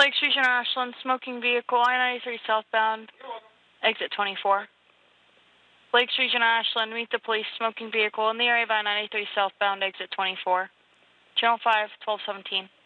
Lakes Region Ashland, smoking vehicle, I-93 southbound, exit 24. Lakes Region Ashland, meet the police, smoking vehicle in the area of I-93 southbound, exit 24. Channel 5, 1217.